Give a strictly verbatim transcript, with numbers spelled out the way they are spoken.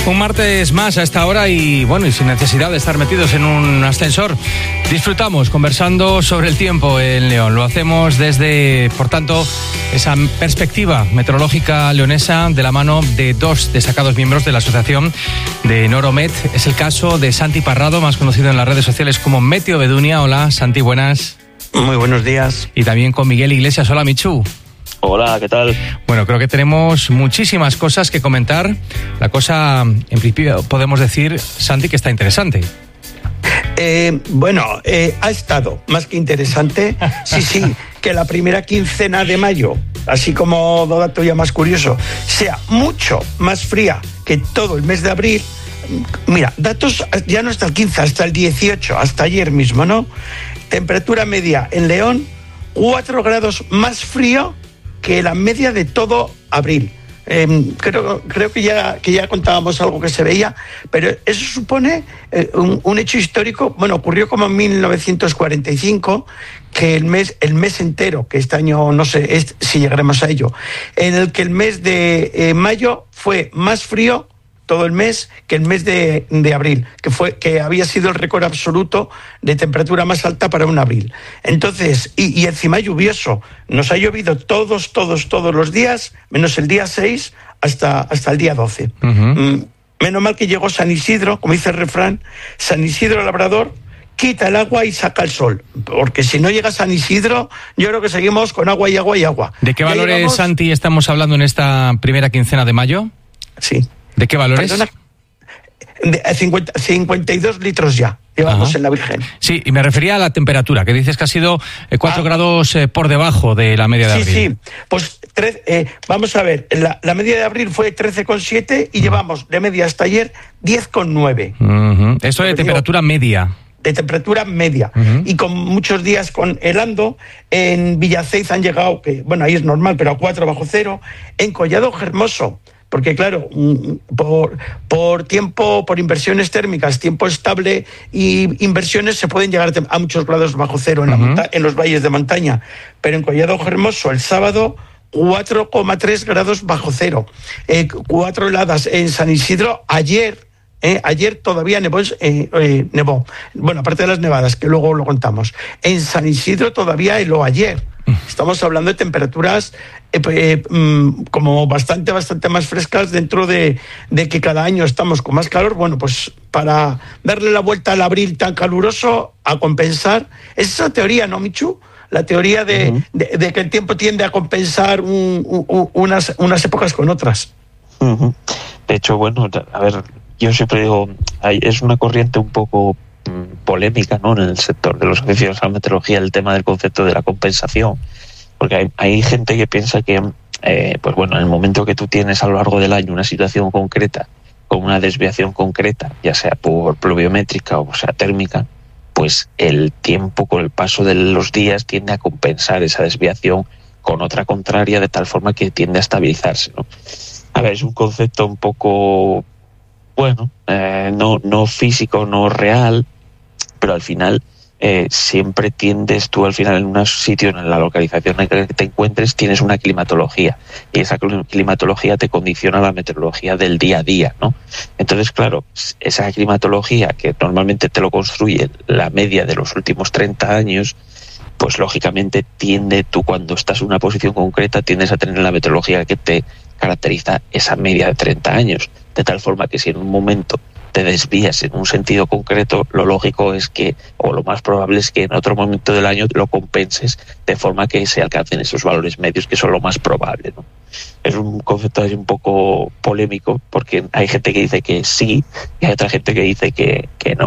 Un martes más a esta hora y bueno, y sin necesidad de estar metidos en un ascensor, disfrutamos conversando sobre el tiempo en León. Lo hacemos desde, por tanto, esa perspectiva meteorológica leonesa de la mano de dos destacados miembros de la asociación de Noromet. Es el caso de Santi Parrado, más conocido en las redes sociales como Meteo Bedunia. Hola, Santi, buenas. Muy buenos días. Y también con Miguel Iglesias. Hola, Michu. Hola, ¿qué tal? Bueno, creo que tenemos muchísimas cosas que comentar. La cosa, en principio, podemos decir, Santi, que está interesante. Eh, bueno, eh, ha estado más que interesante. Sí, sí, que la primera quincena de mayo, así como dato ya más curioso, sea mucho más fría que todo el mes de abril. Mira, datos ya no hasta el quince, hasta el dieciocho, hasta ayer mismo, ¿no? Temperatura media en León, cuatro grados más frío que la media de todo abril. Eh, creo, creo que ya que ya contábamos algo que se veía, pero eso supone eh, un, un hecho histórico. Bueno, ocurrió como en mil novecientos cuarenta y cinco, que el mes el mes entero, que este año no sé es, si llegaremos a ello, en el que el mes de eh, mayo fue más frío todo el mes que el mes de, de abril, que fue que había sido el récord absoluto de temperatura más alta para un abril. Entonces, y, y encima lluvioso, nos ha llovido todos, todos, todos los días, menos el día seis hasta, hasta el día doce. Uh-huh. Mm, menos mal que llegó San Isidro, como dice el refrán, San Isidro Labrador, quita el agua y saca el sol, porque si no llega San Isidro, yo creo que seguimos con agua y agua y agua. ¿De qué ya valores, llegamos... Santi, estamos hablando en esta primera quincena de mayo? Sí. ¿De qué valores? Perdona, de cincuenta, cincuenta y dos litros ya llevamos. Ajá. En la Virgen. Sí, y me refería a la temperatura, que dices que ha sido cuatro ah. grados eh, por debajo de la media de sí, abril. Sí, sí. Pues tre- eh, vamos a ver, la, la media de abril fue trece coma siete y uh-huh. llevamos de media hasta ayer diez coma nueve. Uh-huh. Esto de temperatura digo, media. De temperatura media. Uh-huh. Y con muchos días con helando, en Villaceiz han llegado, que bueno, ahí es normal, pero a cuatro bajo cero, en Collado Hermoso. Porque claro, por, por tiempo, por inversiones térmicas, tiempo estable y inversiones se pueden llegar a muchos grados bajo cero en, la uh-huh. monta- en los valles de montaña. Pero en Collado Hermoso el sábado cuatro coma tres grados bajo cero. Eh, cuatro heladas en San Isidro ayer. Eh, ayer todavía nevó, eh, eh, nevó. Bueno, aparte de las nevadas, que luego lo contamos. En San Isidro todavía heló ayer. Estamos hablando de temperaturas eh, eh, como bastante, bastante más frescas dentro de, de que cada año estamos con más calor. Bueno, pues para darle la vuelta al abril tan caluroso, a compensar. Es esa teoría, ¿no, Michu? La teoría de, uh-huh. de, de que el tiempo tiende a compensar un, un, unas, unas épocas con otras. Uh-huh. De hecho, bueno, a ver, yo siempre digo, hay, es una corriente un poco polémica, ¿no?, en el sector de los aficionados a la meteorología, el tema del concepto de la compensación, porque hay, hay gente que piensa que eh, pues bueno, en el momento que tú tienes a lo largo del año una situación concreta con una desviación concreta, ya sea por pluviométrica o sea térmica, pues el tiempo con el paso de los días tiende a compensar esa desviación con otra contraria, de tal forma que tiende a estabilizarse, ¿no? A ver, es un concepto un poco, bueno, eh, no, no físico, no real, pero al final eh, siempre tiendes tú al final en un sitio, en la localización en la que te encuentres, tienes una climatología, y esa climatología te condiciona la meteorología del día a día, ¿no? Entonces, claro, esa climatología que normalmente te lo construye la media de los últimos treinta años, pues lógicamente tiende, tú cuando estás en una posición concreta, tiendes a tener la meteorología que te caracteriza esa media de treinta años, de tal forma que si en un momento te desvías en un sentido concreto, lo lógico es que, o lo más probable es que en otro momento del año lo compenses de forma que se alcancen esos valores medios, que son lo más probable, ¿no? Es un concepto un poco polémico, porque hay gente que dice que sí y hay otra gente que dice que, que no.